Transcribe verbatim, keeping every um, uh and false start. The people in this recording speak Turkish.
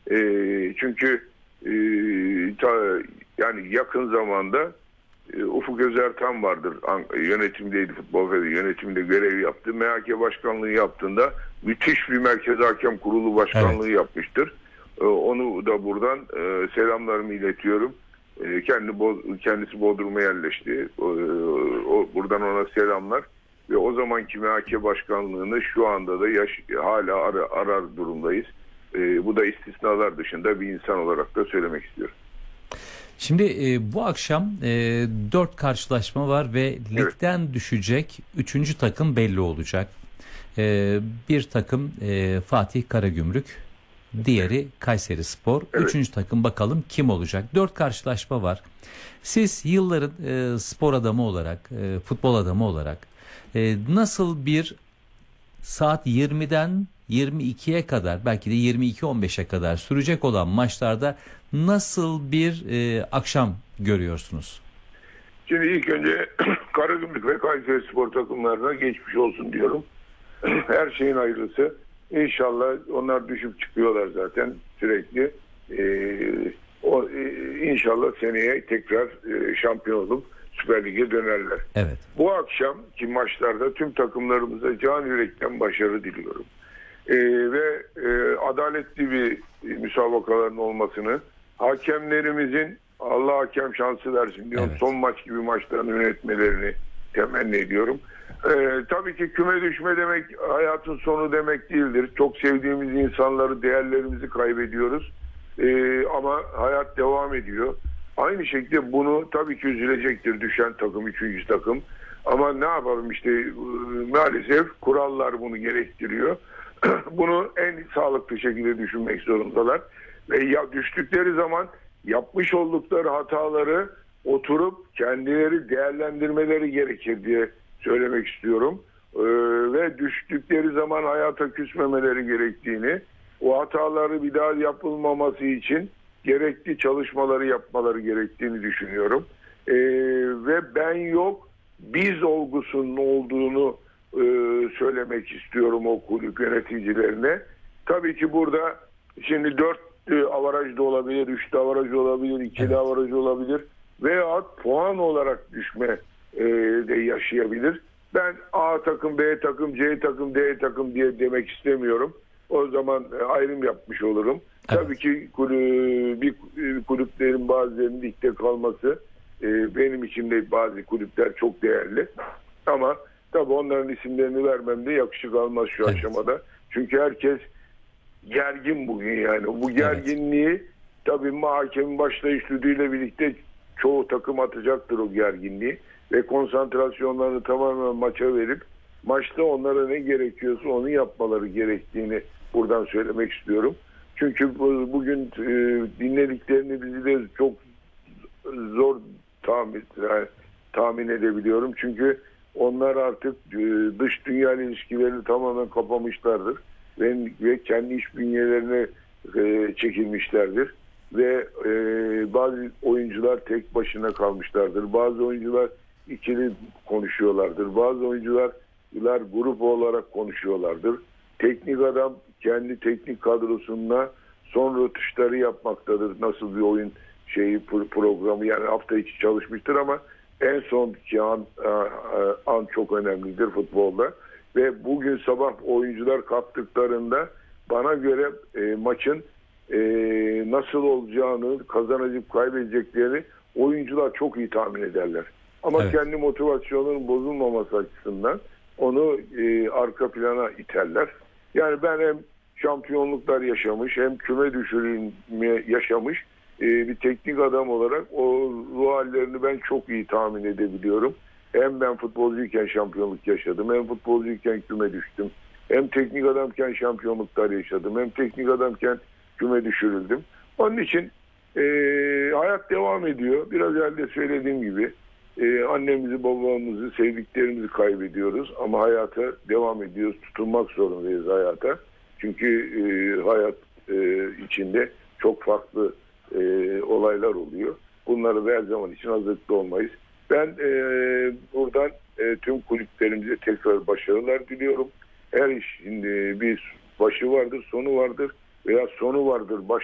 E, çünkü e, ta, yani yakın zamanda e, Ufuk Özertan vardır. An- Yönetimdeydi, futbol federasyonu yönetiminde görev yaptı. M H K başkanlığı yaptığında müthiş bir Merkez Hakem Kurulu başkanlığı Evet. yapmıştır. E, onu da buradan e, selamlarımı iletiyorum. E, kendi Bo- kendisi Bodrum'a yerleşti. O, o, buradan ona selamlar. Ve o zamanki M H K başkanlığını şu anda da yaş- hala ar- arar durumdayız. E, bu da istisnalar dışında bir insan olarak da söylemek istiyorum. Şimdi e, bu akşam e, dört karşılaşma var ve ligden Evet. düşecek üçüncü takım belli olacak. E, bir takım e, Fatih Karagümrük, diğeri Kayserispor. Evet. Üçüncü takım bakalım kim olacak? Dört karşılaşma var. Siz yılların e, spor adamı olarak, e, futbol adamı olarak e, nasıl bir saat yirmiden yirmi ikiye kadar, belki de yirmi iki on beşe kadar sürecek olan maçlarda nasıl bir e, akşam görüyorsunuz? Şimdi ilk önce Karagümrük ve Kayserispor takımlarına geçmiş olsun diyorum. Her şeyin hayırlısı. İnşallah onlar düşüp çıkıyorlar zaten sürekli. Ee, o e, inşallah seneye tekrar e, şampiyon olup Süper Lig'e dönerler. Evet. Bu akşamki maçlarda tüm takımlarımıza can yürekten başarı diliyorum. Ee, ve e, adaletli bir müsabakaların olmasını, hakemlerimizin Allah hakem şansı versin diyorum. Evet. Son maç gibi maçların yönetmelerini temenni ediyorum. Ee, tabii ki küme düşme demek hayatın sonu demek değildir. Çok sevdiğimiz insanları, değerlerimizi kaybediyoruz. Ee, ama hayat devam ediyor. Aynı şekilde bunu tabii ki üzülecektir düşen takım, üçüncü takım. Ama ne yapalım işte e, maalesef kurallar bunu gerektiriyor. Bunu en sağlıklı şekilde düşünmek zorundalar. Ve ya düştükleri zaman yapmış oldukları hataları oturup kendileri değerlendirmeleri gerekir diye söylemek istiyorum. Ee, ve düştükleri zaman hayata küsmemeleri gerektiğini, o hataları bir daha yapılmaması için gerekli çalışmaları yapmaları gerektiğini düşünüyorum. Ee, ve ben yok, biz olgusunun olduğunu e, söylemek istiyorum o kulüp yöneticilerine. Tabii ki burada şimdi dört e, avaraj da olabilir, üç de avaraj olabilir, iki de Evet. avaraj olabilir veya puan olarak düşme e, de yaşayabilir. Ben A takım, B takım, C takım, D takım diye demek istemiyorum. O zaman e, ayrım yapmış olurum. Evet. Tabii ki kulüp, bir kulüplerin bazılarının ligde kalması e, benim için de bazı kulüpler çok değerli. Ama tabii onların isimlerini vermem de yakışık almaz şu Evet. aşamada. Çünkü herkes gergin bugün yani. Bu gerginliği evet. tabii hakemin başlayış düdüğüyle birlikte çoğu takım atacaktır o gerginliği. Ve konsantrasyonlarını tamamen maça verip maçta onlara ne gerekiyorsa onu yapmaları gerektiğini buradan söylemek istiyorum. Çünkü bugün e, dinlediklerini bizi de çok zor tahmin, yani, tahmin edebiliyorum. Çünkü onlar artık e, dış dünya ilişkilerini tamamen kapamışlardır. Ve, ve kendi iş bünyelerine e, çekilmişlerdir. Ve e, bazı oyuncular tek başına kalmışlardır. Bazı oyuncular ikili konuşuyorlardır. Bazı oyuncular grup olarak konuşuyorlardır. Teknik adam kendi teknik kadrosuna son rötuşları yapmaktadır. Nasıl bir oyun şeyi programı, yani hafta içi çalışmıştır ama en sonki an, an çok önemlidir futbolda. Ve bugün sabah oyuncular kalktıklarında bana göre e, maçın e, nasıl olacağını, kazanacak kaybedeceklerini oyuncular çok iyi tahmin ederler. Ama evet. kendi motivasyonunun bozulmaması açısından onu e, arka plana iterler. Yani ben hem şampiyonluklar yaşamış hem küme düşürülme yaşamış e, bir teknik adam olarak o ruh hallerini ben çok iyi tahmin edebiliyorum. Hem ben futbolcuyken şampiyonluk yaşadım, hem futbolcuyken küme düştüm. Hem teknik adamken şampiyonluklar yaşadım, hem teknik adamken küme düşürüldüm. Onun için e, hayat devam ediyor. Biraz önce söylediğim gibi e, annemizi, babamızı, sevdiklerimizi kaybediyoruz. Ama hayata devam ediyoruz. Tutunmak zorundayız hayata. Çünkü e, hayat e, içinde çok farklı e, olaylar oluyor. Bunları da her zaman için hazırlıklı olmayız. Ben e, buradan e, tüm kulüplerimize tekrar başarılar diliyorum. Her işin e, bir başı vardır, sonu vardır veya sonu vardır, baş